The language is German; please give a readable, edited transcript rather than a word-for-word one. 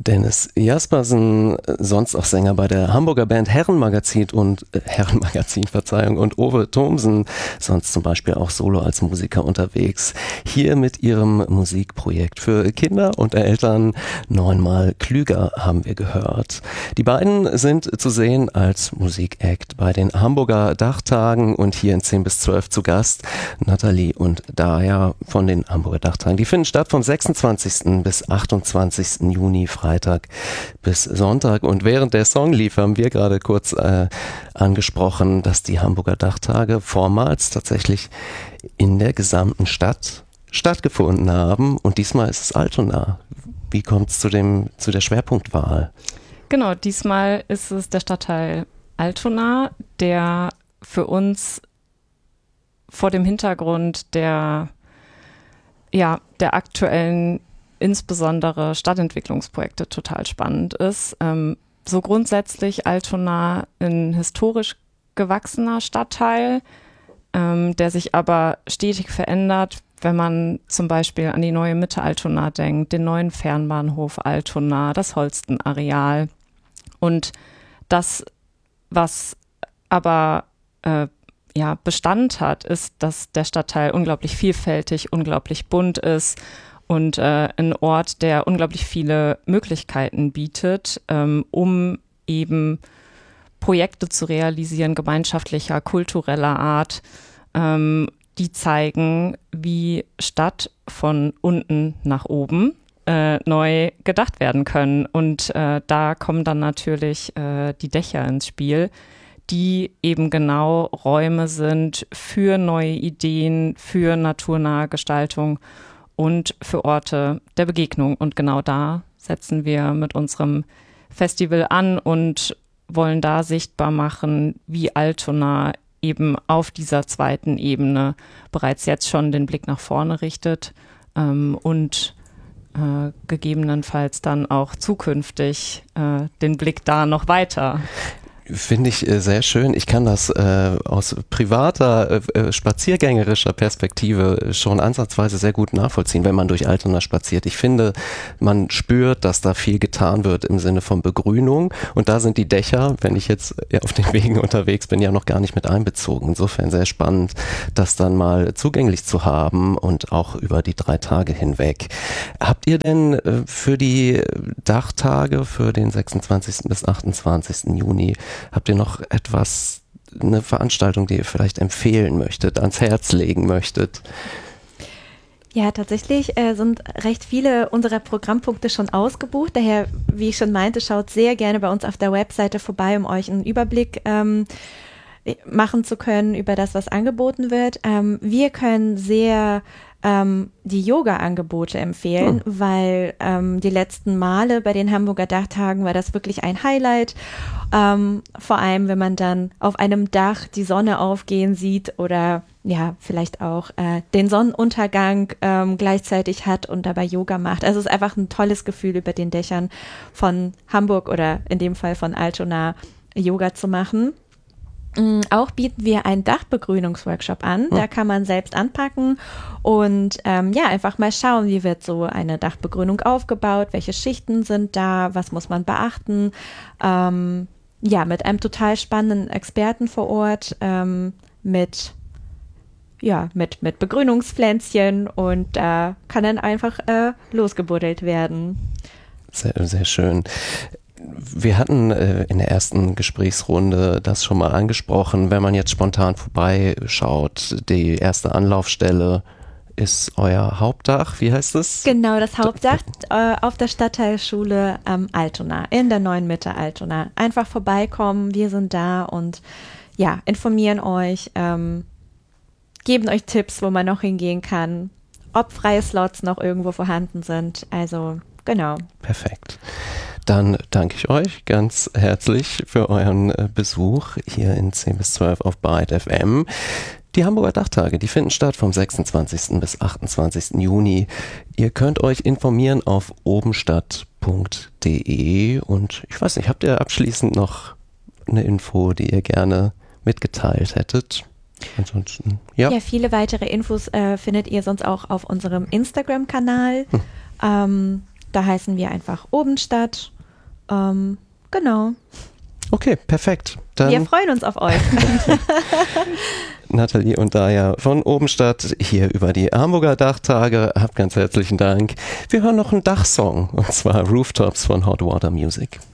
Dennis Jaspersen, sonst auch Sänger bei der Hamburger Band Herrenmagazin und Ove Thomsen, sonst zum Beispiel auch solo als Musiker unterwegs. Hier mit ihrem Musikprojekt für Kinder und Eltern 9-mal klüger haben wir gehört. Die beiden sind zu sehen als Musikact bei den Hamburger Dachtagen und hier in 10 bis 12 zu Gast Nathalie und Daya von den Hamburger Dachtagen. Die finden statt vom 26. bis 28. Juni, Freitag bis Sonntag. Und während der Song lief, haben wir gerade kurz angesprochen, dass die Hamburger Dachtage vormals tatsächlich in der gesamten Stadt stattgefunden haben. Und diesmal ist es Altona. Wie kommt es zu der Schwerpunktwahl? Genau, diesmal ist es der Stadtteil Altona, der für uns vor dem Hintergrund der aktuellen, insbesondere Stadtentwicklungsprojekte, total spannend ist. So grundsätzlich Altona ein historisch gewachsener Stadtteil, der sich aber stetig verändert, wenn man zum Beispiel an die neue Mitte Altona denkt, den neuen Fernbahnhof Altona, das Holsten-Areal. Und das, was aber Bestand hat, ist, dass der Stadtteil unglaublich vielfältig, unglaublich bunt ist und ein Ort, der unglaublich viele Möglichkeiten bietet, um eben Projekte zu realisieren, gemeinschaftlicher, kultureller Art, die zeigen, wie Stadt von unten nach oben neu gedacht werden können. Und da kommen dann natürlich die Dächer ins Spiel, die eben genau Räume sind für neue Ideen, für naturnahe Gestaltung und für Orte der Begegnung. Und genau da setzen wir mit unserem Festival an und wollen da sichtbar machen, wie Altona eben auf dieser zweiten Ebene bereits jetzt schon den Blick nach vorne richtet und gegebenenfalls dann auch zukünftig den Blick da noch weiter. Finde ich sehr schön. Ich kann das aus privater, spaziergängerischer Perspektive schon ansatzweise sehr gut nachvollziehen, wenn man durch Altona spaziert. Ich finde, man spürt, dass da viel getan wird im Sinne von Begrünung. Und da sind die Dächer, wenn ich jetzt auf den Wegen unterwegs bin, ja noch gar nicht mit einbezogen. Insofern sehr spannend, das dann mal zugänglich zu haben und auch über die 3 Tage hinweg. Habt ihr denn für die Dachtage, für den 26. bis 28. Juni, habt ihr noch eine Veranstaltung, die ihr vielleicht empfehlen möchtet, ans Herz legen möchtet? Ja, tatsächlich sind recht viele unserer Programmpunkte schon ausgebucht. Daher, wie ich schon meinte, schaut sehr gerne bei uns auf der Webseite vorbei, um euch einen Überblick machen zu können über das, was angeboten wird. Wir können sehr die Yoga-Angebote empfehlen, weil die letzten Male bei den Hamburger Dachtagen war das wirklich ein Highlight. Vor allem, wenn man dann auf einem Dach die Sonne aufgehen sieht oder ja, vielleicht auch den Sonnenuntergang gleichzeitig hat und dabei Yoga macht. Also es ist einfach ein tolles Gefühl, über den Dächern von Hamburg oder in dem Fall von Altona Yoga zu machen. Auch bieten wir einen Dachbegrünungsworkshop an. Da kann man selbst anpacken und einfach mal schauen, wie wird so eine Dachbegrünung aufgebaut, welche Schichten sind da, was muss man beachten. Mit einem total spannenden Experten vor Ort, mit Begrünungspflänzchen und da kann dann einfach losgebuddelt werden. Sehr, sehr schön. Wir hatten in der ersten Gesprächsrunde das schon mal angesprochen. Wenn man jetzt spontan vorbeischaut, die erste Anlaufstelle ist euer Hauptdach. Wie heißt es? Genau, das Hauptdach auf der Stadtteilschule Altona, in der neuen Mitte Altona. Einfach vorbeikommen, wir sind da und informieren euch, geben euch Tipps, wo man noch hingehen kann, ob freie Slots noch irgendwo vorhanden sind. Also, genau. Perfekt. Dann danke ich euch ganz herzlich für euren Besuch hier in 10 bis 12 auf Byte FM. Die Hamburger Dachtage, die finden statt vom 26. bis 28. Juni. Ihr könnt euch informieren auf obenstadt.de und ich weiß nicht, habt ihr abschließend noch eine Info, die ihr gerne mitgeteilt hättet? Ansonsten, ja. Ja, viele weitere Infos findet ihr sonst auch auf unserem Instagram-Kanal. Da heißen wir einfach Obenstadt. Genau. Okay, perfekt. Dann Wir freuen uns auf euch. Nathalie und Daya von Obenstadt hier über die Hamburger Dachtage. Habt ganz herzlichen Dank. Wir hören noch einen Dachsong, und zwar Rooftops von Hot Water Music.